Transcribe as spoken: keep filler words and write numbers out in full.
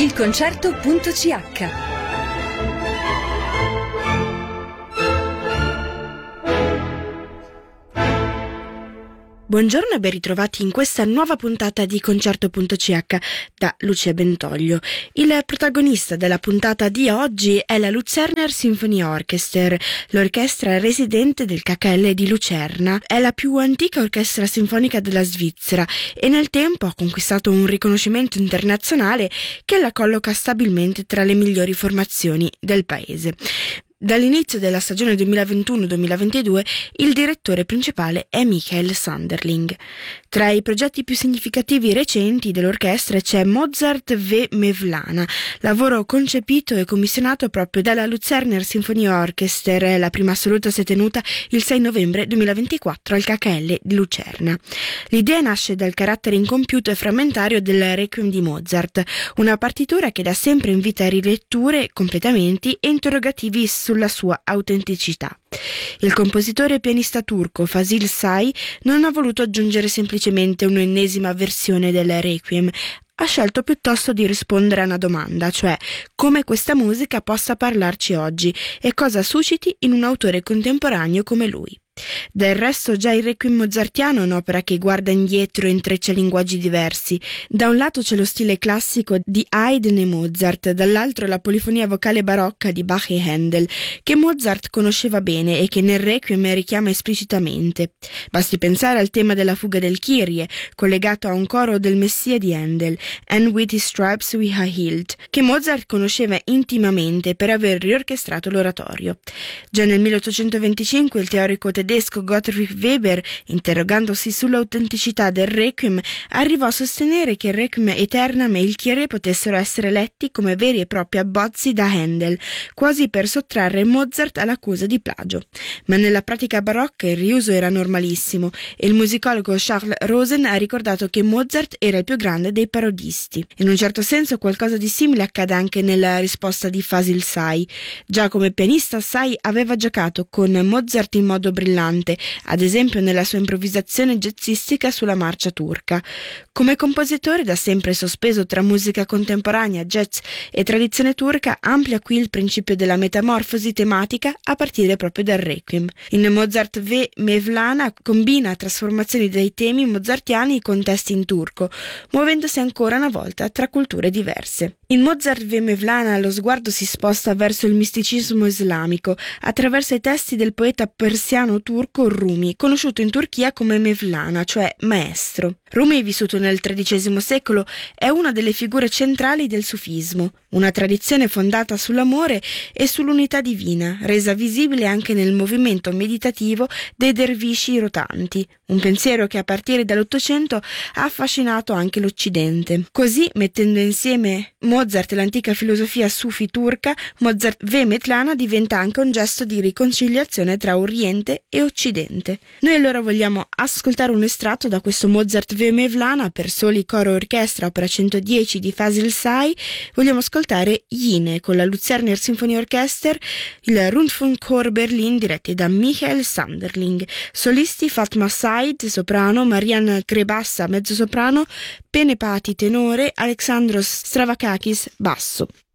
il concerto punto c h. Buongiorno e ben ritrovati in questa nuova puntata di Concerto punto c h da Lucia Bentoglio. Il protagonista della puntata di oggi è la Luzerner Symphony Orchester, l'orchestra residente del K K L di Lucerna. È la più antica orchestra sinfonica della Svizzera e nel tempo ha conquistato un riconoscimento internazionale che la colloca stabilmente tra le migliori formazioni del paese. Dall'inizio della stagione duemilaventuno duemilaventidue il direttore principale è Michael Sanderling. Tra i progetti più significativi recenti dell'orchestra c'è Mozart V. Mevlana, lavoro concepito e commissionato proprio dalla Luzerner Symphony Orchester. La prima assoluta si è tenuta il sei novembre duemilaventiquattro al K K L di Lucerna. L'idea nasce dal carattere incompiuto e frammentario del Requiem di Mozart, una partitura che da sempre invita a riletture, completamenti e interrogativi sulla sua autenticità. Il compositore e pianista turco Fazil Say non ha voluto aggiungere semplicemente un'ennesima versione del Requiem, ha scelto piuttosto di rispondere a una domanda, cioè come questa musica possa parlarci oggi e cosa susciti in un autore contemporaneo come lui. Del resto già il Requiem mozartiano è un'opera che guarda indietro e intreccia linguaggi diversi. Da un lato c'è lo stile classico di Haydn e Mozart, dall'altro la polifonia vocale barocca di Bach e Handel, che Mozart conosceva bene e che nel Requiem richiama esplicitamente. Basti pensare al tema della fuga del Kyrie, collegato a un coro del Messia di Handel, And with his stripes we are healed, che Mozart conosceva intimamente per aver riorchestrato l'oratorio. Già nel milleottocentoventicinque il teorico tedesco Gottfried Weber, interrogandosi sull'autenticità del Requiem, arrivò a sostenere che il Requiem Aeternam e il Kyrie potessero essere letti come veri e propri abbozzi da Handel, quasi per sottrarre Mozart all'accusa di plagio. Ma nella pratica barocca il riuso era normalissimo e il musicologo Charles Rosen ha ricordato che Mozart era il più grande dei parodisti. In un certo senso qualcosa di simile accade anche nella risposta di Fazil Say. Già come pianista Say aveva giocato con Mozart in modo brillante, ad esempio nella sua improvvisazione jazzistica sulla marcia turca. Come compositore, da sempre sospeso tra musica contemporanea, jazz e tradizione turca, amplia qui il principio della metamorfosi tematica a partire proprio dal Requiem. In Mozart V. Mevlana combina trasformazioni dei temi mozartiani con testi in turco, muovendosi ancora una volta tra culture diverse. In Mozart V. Mevlana lo sguardo si sposta verso il misticismo islamico attraverso i testi del poeta persiano turco Rumi, conosciuto in Turchia come Mevlana, cioè maestro. Rumi, vissuto nel tredicesimo secolo, è una delle figure centrali del sufismo, una tradizione fondata sull'amore e sull'unità divina, resa visibile anche nel movimento meditativo dei dervisci rotanti, un pensiero che a partire dall'Ottocento ha affascinato anche l'Occidente. Così, mettendo insieme Mozart e l'antica filosofia sufi turca, Mozart V. Mevlana diventa anche un gesto di riconciliazione tra Oriente e Occidente. Noi allora vogliamo ascoltare un estratto da questo Mozart V. Mevlana per soli coro e orchestra opera centodieci di Fazil Say. Vogliamo ascoltare Yine con la Luzerner Symphony Orchester, il Rundfunkchor Berlin diretti da Michael Sanderling, solisti Fatma Said soprano, Marianne Grebassa mezzosoprano, Penepati tenore, Alexandros Stravakakis basso.